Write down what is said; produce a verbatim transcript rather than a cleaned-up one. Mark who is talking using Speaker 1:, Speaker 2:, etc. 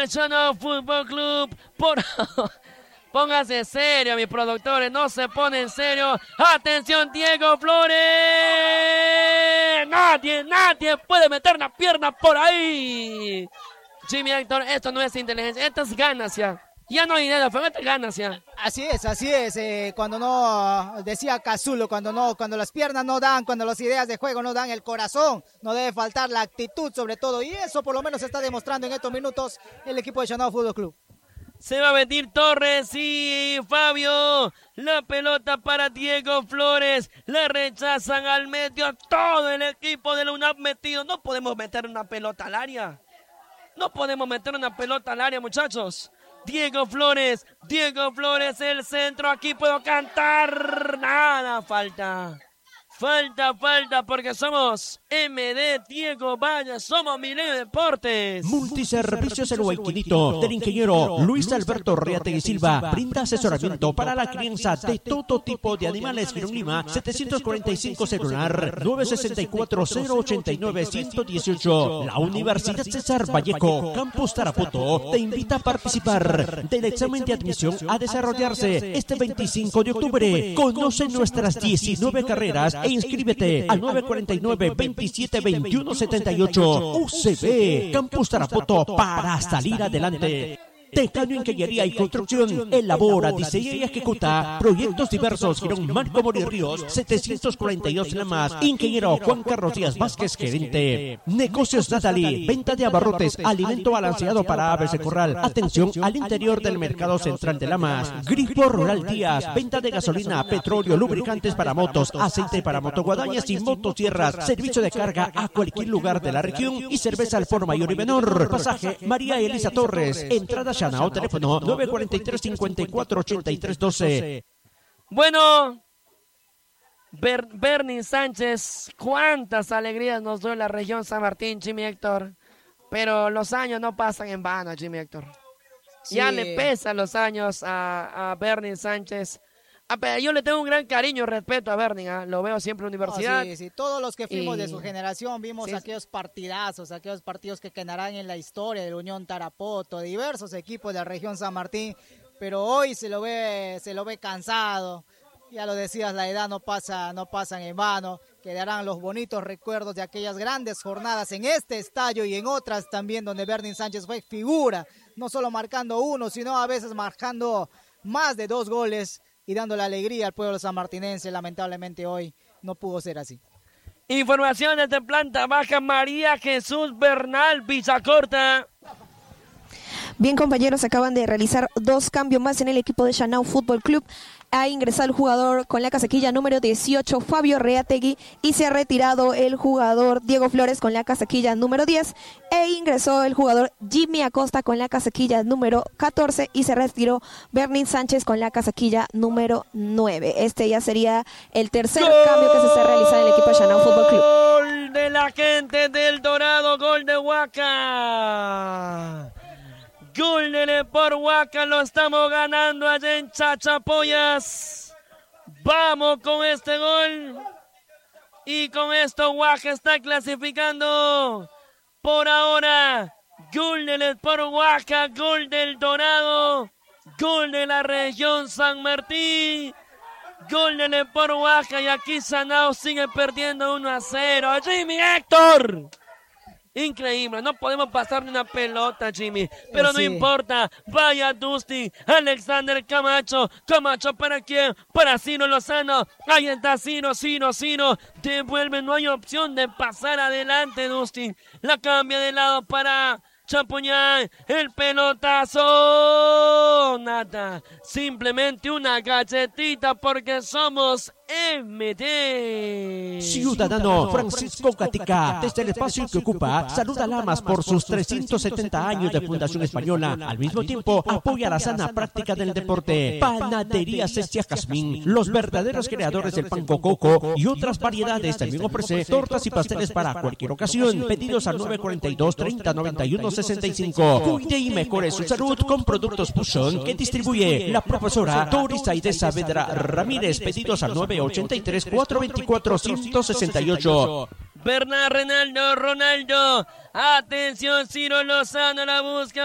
Speaker 1: Chanao Fútbol Club. Por... Póngase serio, mis productores, no se pone en serio. ¡Atención, Diego Flores! ¡Nadie, nadie puede meter la pierna por ahí! Jimmy Héctor, esto no es inteligencia, esto es ganas ya. Ya no hay dinero, pero esto es ganas ya.
Speaker 2: Así es, así es. Eh, cuando no, decía Cazulo, cuando no, cuando las piernas no dan, cuando las ideas de juego no dan, el corazón, no debe faltar la actitud sobre todo. Y eso por lo menos se está demostrando en estos minutos el equipo de Chanao Fútbol Club.
Speaker 1: Se va a meter Torres y Fabio. La pelota para Diego Flores. La rechazan al medio. Todo el equipo de la U N A P metido. No podemos meter una pelota al área. No podemos meter una pelota al área, muchachos. Diego Flores. Diego Flores, el centro. Aquí puedo cantar. Nada, falta. Falta, falta, porque somos M D Diego Valle, somos Milenio Deportes.
Speaker 3: Multiservicios El Huayquinito, del ingeniero Luis Alberto Reategui Silva, brinda asesoramiento para la crianza de todo tipo de animales. Girón Lima, setecientos cuarenta y cinco celular, nueve sesenta y cuatro, cero ochenta y nueve, ciento dieciocho. La Universidad César Vallejo, Campus Tarapoto, te invita a participar del examen de admisión a desarrollarse este veinticinco de octubre. Conoce nuestras diecinueve carreras e inscríbete al nueve cuatro nueve, veintisiete, veintiuno, setenta y ocho. U C B, Campus Tarapoto, para salir adelante. Tecano Ingeniería y Construcción elabora, diseña y ejecuta proyectos diversos. Girón Marco Mori Ríos, setecientos cuarenta y dos en La Más. Ingeniero Juan Carlos Díaz Vázquez, gerente. Negocios Natalie, venta de abarrotes, alimento balanceado para aves de corral. Atención al interior del mercado central de La Más. Gripo Rural Díaz, venta de gasolina, petróleo, lubricantes para motos, aceite para motoguadañas y motosierras. Servicio de carga a cualquier lugar de la región y cerveza al por mayor y menor. Pasaje María Elisa Torres, entrada Chanao, teléfono nueve cuatro tres, cincuenta y cuatro, ochenta y tres, doce.
Speaker 1: Bueno, Ber Bernie Sánchez, cuántas alegrías nos dio la región San Martín, Jimmy Héctor. Pero los años no pasan en vano, Jimmy Héctor. Sí. Ya le pesan los años a, a Bernie Sánchez. Ah, yo le tengo un gran cariño y respeto a Bernie, ¿eh? Lo veo siempre en la universidad.
Speaker 2: Oh, sí, sí, todos los que fuimos y... de su generación vimos
Speaker 1: sí,
Speaker 2: aquellos partidazos, aquellos partidos que quedarán en la historia de la Unión Tarapoto, de diversos equipos de la región San Martín, pero hoy se lo ve, se lo ve cansado. Ya lo decías, la edad no pasa, no pasan en vano. Quedarán los bonitos recuerdos de aquellas grandes jornadas en este estadio y en otras también donde Bernie Sánchez fue figura, no solo marcando uno, sino a veces marcando más de dos goles y dando la alegría al pueblo sanmartinense. Lamentablemente hoy no pudo ser así.
Speaker 1: Información desde planta baja, María Jesús Bernal, Villacorta.
Speaker 4: Bien, compañeros, acaban de realizar dos cambios más en el equipo de Chanao Fútbol Club. Ha ingresado el jugador con la casaquilla número dieciocho, Fabio Reategui, y se ha retirado el jugador Diego Flores con la casaquilla número diez, e ingresó el jugador Jimmy Acosta con la casaquilla número catorce, y se retiró Bernie Sánchez con la casaquilla número nueve. Este ya sería el tercer ¡Gol! Cambio que se está realizando en el equipo de Chanao Fútbol Club.
Speaker 1: Gol de la gente del Dorado, gol de Huaca. Gol de por Huaca, lo estamos ganando allá en Chachapoyas. Vamos con este gol. Y con esto Huaca está clasificando. Por ahora, gol del por Huaca, gol del Dorado, gol de la región San Martín, gol del por Huaca, y aquí Chanao sigue perdiendo uno a cero. Jimmy Héctor. Increíble, no podemos pasar ni una pelota, Jimmy, pero sí. No importa. Vaya Dusty, Alexander Camacho, Camacho para quién, para Ciro Lozano, ahí está Ciro, Ciro, Ciro, devuelve, no hay opción de pasar adelante, Dusty, la cambia de lado para Champuñán, el pelotazo, nada, simplemente una galletita porque somos M D.
Speaker 3: Ciudadano Francisco Gatica, desde el espacio que ocupa, saluda a Lamas por sus trescientos setenta años de Fundación Española. Al mismo tiempo, apoya la sana práctica del deporte. Panadería Cestia Jazmín, los verdaderos creadores del pan coco y otras variedades. También ofrece tortas y pasteles para cualquier ocasión. Pedidos al nueve cuatro dos, treinta, noventa y uno, sesenta y cinco. Cuide y mejore su salud con productos Pushon que distribuye la profesora Doris Aide Saavedra Ramírez. Pedidos al nueve ochenta y tres, cuatrocientos veinticuatro, ciento sesenta y ocho.
Speaker 1: Bernard Renaldo Ronaldo. Atención, Ciro Lozano la busca.